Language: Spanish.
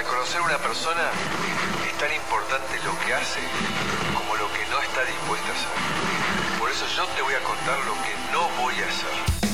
Para conocer a una persona es tan importante lo que hace como lo que no está dispuesta a hacer. Por eso yo te voy a contar lo que no voy a hacer.